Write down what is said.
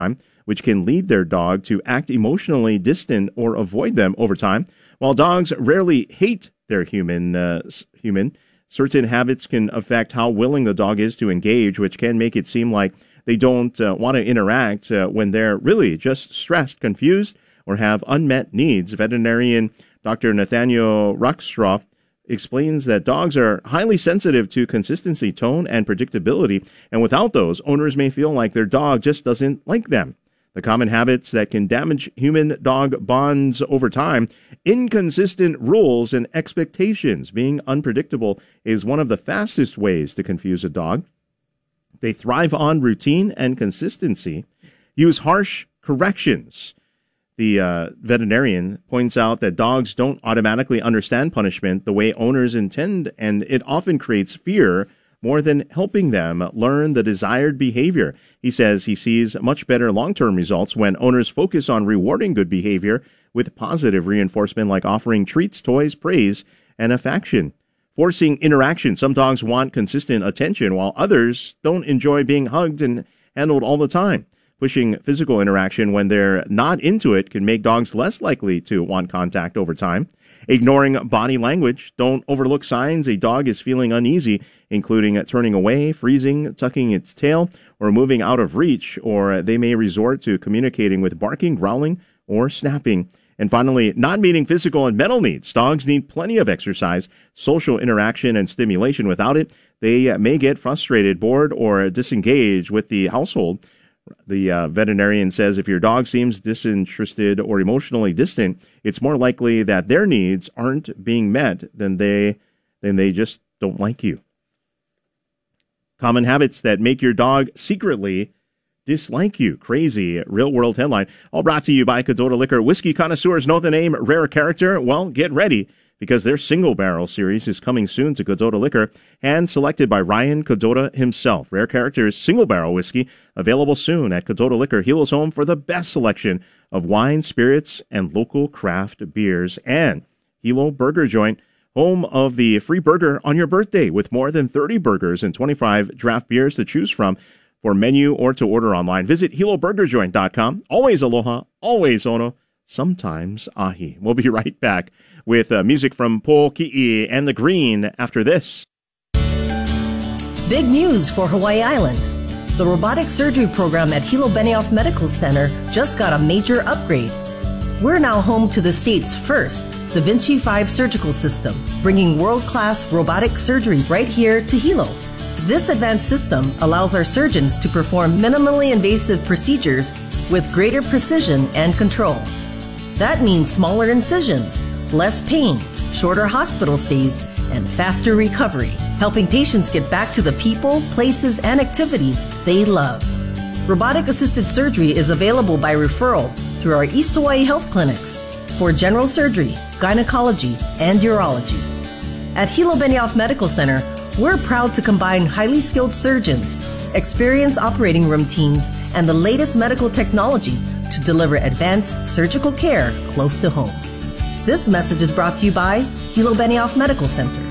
time, which can lead their dog to act emotionally distant or avoid them over time. While dogs rarely hate their human, certain habits can affect how willing the dog is to engage, which can make it seem like they don't want to interact when they're really just stressed, confused, or have unmet needs. Veterinarian Dr. Nathaniel Rockstraw explains that dogs are highly sensitive to consistency, tone, and predictability, and without those, owners may feel like their dog just doesn't like them. The common habits that can damage human-dog bonds over time, inconsistent rules and expectations. Being unpredictable is one of the fastest ways to confuse a dog. They thrive on routine and consistency. Use harsh corrections. The veterinarian points out that dogs don't automatically understand punishment the way owners intend, and it often creates fear more than helping them learn the desired behavior. He says he sees much better long-term results when owners focus on rewarding good behavior with positive reinforcement like offering treats, toys, praise, and affection. Forcing interaction. Some dogs want consistent attention, while others don't enjoy being hugged and handled all the time. Pushing physical interaction when they're not into it can make dogs less likely to want contact over time. Ignoring body language. Don't overlook signs a dog is feeling uneasy, including turning away, freezing, tucking its tail, or moving out of reach, or they may resort to communicating with barking, growling, or snapping. And finally, not meeting physical and mental needs. Dogs need plenty of exercise, social interaction, and stimulation. Without it, they may get frustrated, bored, or disengaged with the household. The veterinarian says if your dog seems disinterested or emotionally distant, it's more likely that their needs aren't being met than they just don't like you. Common habits that make your dog secretly dislike you. Crazy real-world headline. All brought to you by Cadota Liquor. Whiskey connoisseurs know the name Rare Character. Well, get ready, because their single barrel series is coming soon to Cadota Liquor, and selected by Ryan Cadota himself. Rare Character's single barrel whiskey, available soon at Cadota Liquor, Hilo's home for the best selection of wine, spirits, and local craft beers. And Hilo Burger Joint, home of the free burger on your birthday, with more than 30 burgers and 25 draft beers to choose from. For menu or to order online, visit HiloBurgerJoint.com. Always aloha, always ono, sometimes ahi. We'll be right back with music from Po Ki'i and The Green after this. Big news for Hawaii Island. The robotic surgery program at Hilo Benioff Medical Center just got a major upgrade. We're now home to the state's first Da Vinci 5 surgical system, bringing world-class robotic surgery right here to Hilo. This advanced system allows our surgeons to perform minimally invasive procedures with greater precision and control. That means smaller incisions, less pain, shorter hospital stays, and faster recovery, helping patients get back to the people, places, and activities they love. Robotic-assisted surgery is available by referral through our East Hawaii Health Clinics for general surgery, gynecology, and urology. At Hilo Benioff Medical Center, we're proud to combine highly skilled surgeons, experienced operating room teams, and the latest medical technology to deliver advanced surgical care close to home. This message is brought to you by Hilo Benioff Medical Center.